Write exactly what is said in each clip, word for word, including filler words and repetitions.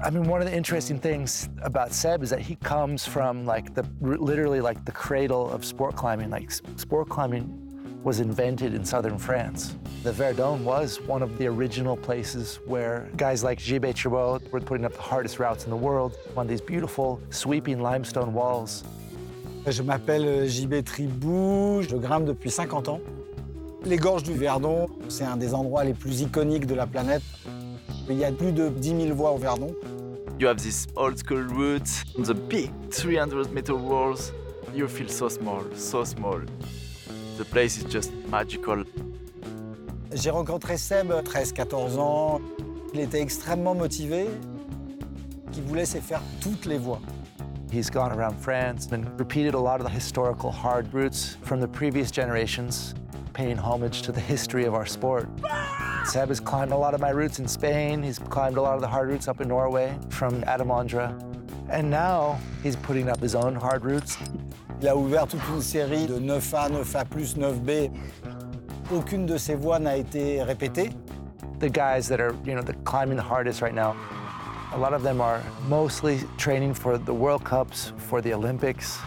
I mean, one of the interesting things about Seb is that he comes from like the, literally like the cradle of sport climbing. Like sport climbing was invented in southern France. The Verdon was one of the original places where guys like Gilbert Thibault were putting up the hardest routes in the world on these beautiful sweeping limestone walls. Je m'appelle Gilbert Thibault, je grimpe depuis cinquante ans. Les gorges du Verdon, c'est un des endroits les plus iconiques de la planète. Il y a plus de dix mille voies au Verdon. You have this old school route, the big three hundred meter walls. You feel so small, so small. The place is just magical. J'ai rencontré Seb, treize quatorze ans. Il était extrêmement motivé. Il voulait se faire toutes les voies. He's gone around France and repeated a lot of the historical hard routes from the previous generations, paying homage to the history of our sport. Seb has climbed a lot of my routes in Spain. He's climbed a lot of the hard routes up in Norway from Adamandra. And now he's putting up his own hard routes. Il a ouvert toute une série de neuf A, neuf A plus, neuf B. Aucune de ces voies n'a été répétée. The guys that are, you know, the climbing the hardest right now, a lot of them are mostly training for the World Cups, for the Olympics.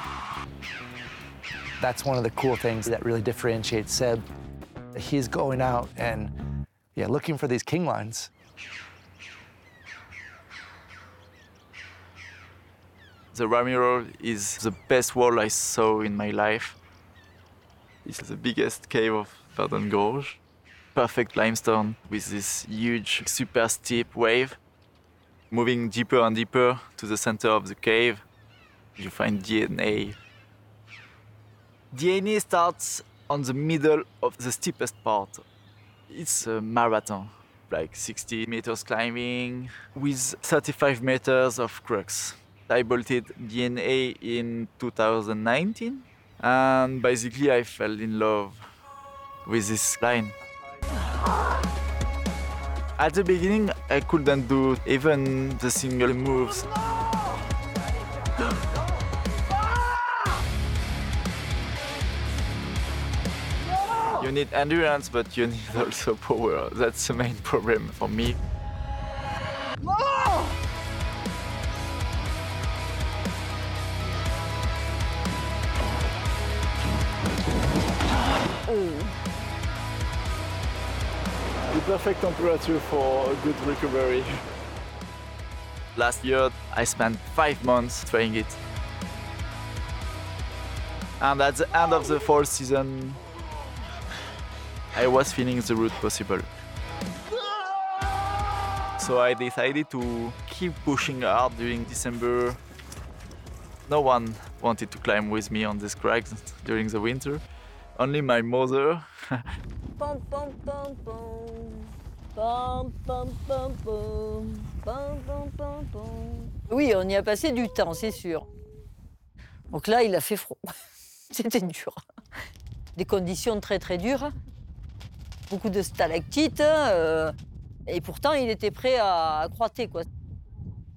That's one of the cool things that really differentiates Seb. He's going out and, yeah, looking for these king lines. The Ramiro is the best wall I saw in my life. It's the biggest cave of Verdon Gorge. Perfect limestone with this huge, super steep wave. Moving deeper and deeper to the center of the cave, you find D N A. D N A starts on the middle of the steepest part. It's a marathon, like sixty meters climbing with thirty-five meters of crux. I bolted D N A in two thousand nineteen, and basically I fell in love with this line. At the beginning, I couldn't do even the single moves. You need endurance, but you need also power. That's the main problem for me. The perfect temperature for a good recovery. Last year, I spent five months trying it. And at the end of the fall season, I was feeling the route possible. So I decided to keep pushing hard during December. No one wanted to climb with me on these crags during the winter. Only my mother. Pom, pom, pom, pom. Pom, pom, pom, pom. Pom, pom, pom, pom. Oui, on y a passé du temps, c'est sûr. Donc là, il a fait froid. C'était dur. Des conditions très, très dures. Beaucoup de stalactites. Euh, et pourtant, il était prêt à, à croîter, quoi.